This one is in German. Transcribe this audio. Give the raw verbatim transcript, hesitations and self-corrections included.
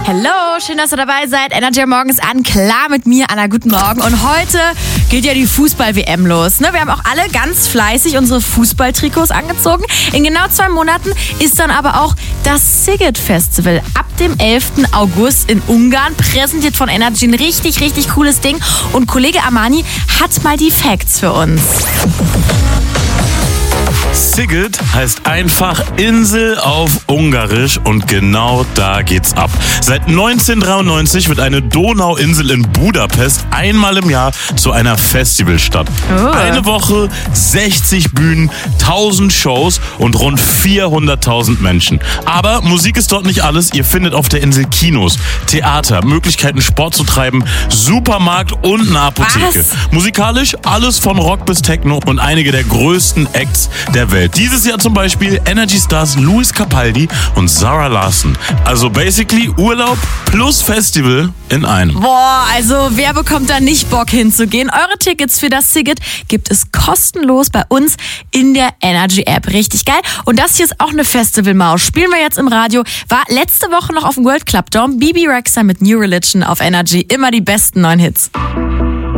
Hallo, schön, dass ihr dabei seid. Energy morgens an, klar mit mir, Anna, guten Morgen. Und heute geht ja die Fußball-W M los. Ne? Wir haben auch alle ganz fleißig unsere Fußballtrikots angezogen. In genau zwei Monaten ist dann aber auch das Sziget Festival ab dem elften August in Ungarn, präsentiert von Energy. Ein richtig, richtig cooles Ding. Und Kollege Armani hat mal die Facts für uns. Sziget heißt einfach Insel auf Ungarisch und genau da geht's ab. Seit neunzehnhundertdreiundneunzig wird eine Donauinsel in Budapest einmal im Jahr zu einer Festivalstadt. Oh. Eine Woche, sechzig Bühnen, tausend Shows und rund vierhunderttausend Menschen. Aber Musik ist dort nicht alles. Ihr findet auf der Insel Kinos, Theater, Möglichkeiten Sport zu treiben, Supermarkt und eine Apotheke. Was? Musikalisch alles von Rock bis Techno und einige der größten Acts der Welt. Dieses Jahr zum Beispiel Energy Stars Lewis Capaldi und Zara Larsson. Also basically Urlaub plus Festival in einem. Boah, also wer bekommt da nicht Bock hinzugehen? Eure Tickets für das Sziget gibt es kostenlos bei uns in der Energy App. Richtig geil. Und das hier ist auch eine Festivalmaus. Spielen wir jetzt im Radio. War letzte Woche noch auf dem World Club Dome. Bebe Rexha mit New Religion auf Energy. Immer die besten neuen Hits.